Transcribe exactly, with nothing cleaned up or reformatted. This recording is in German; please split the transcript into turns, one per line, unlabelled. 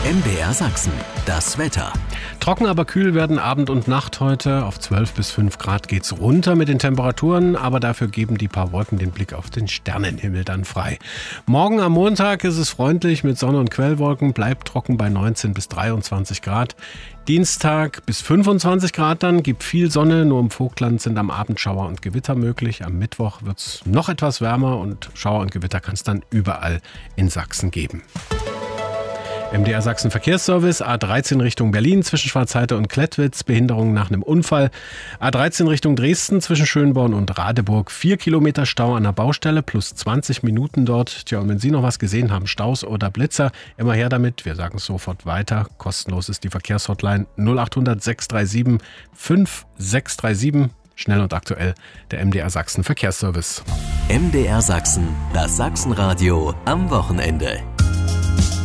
M D R Sachsen, das Wetter.
Trocken, aber kühl werden Abend und Nacht heute. Auf zwölf bis fünf Grad geht's runter mit den Temperaturen, aber dafür geben die paar Wolken den Blick auf den Sternenhimmel dann frei. Morgen am Montag ist es freundlich mit Sonne und Quellwolken, bleibt trocken bei neunzehn bis dreiundzwanzig Grad. Dienstag bis fünfundzwanzig Grad dann, gibt viel Sonne, nur im Vogtland sind am Abend Schauer und Gewitter möglich. Am Mittwoch wird's noch etwas wärmer und Schauer und Gewitter kann es dann überall in Sachsen geben. M D R Sachsen Verkehrsservice, A dreizehn Richtung Berlin zwischen Schwarzheide und Klettwitz, Behinderung nach einem Unfall. A dreizehn Richtung Dresden zwischen Schönborn und Radeburg, vier Kilometer Stau an der Baustelle, plus zwanzig Minuten dort. Tja, und wenn Sie noch was gesehen haben, Staus oder Blitzer, immer her damit, wir sagen es sofort weiter. Kostenlos ist die Verkehrshotline null acht hundert sechs drei sieben fünf sechs drei sieben. Schnell und aktuell, der M D R Sachsen Verkehrsservice.
M D R Sachsen, das Sachsenradio am Wochenende.